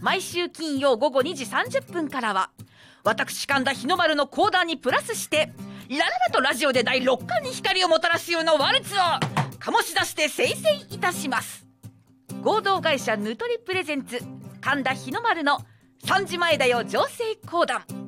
毎週金曜午後2時30分からは、私神田日の丸の講談にプラスして、ラララとラジオで第6巻に光をもたらすようなワルツを醸し出して生成いたします。合同会社ヌトリプレゼンツ神田日の丸の3時前だよ情勢講談。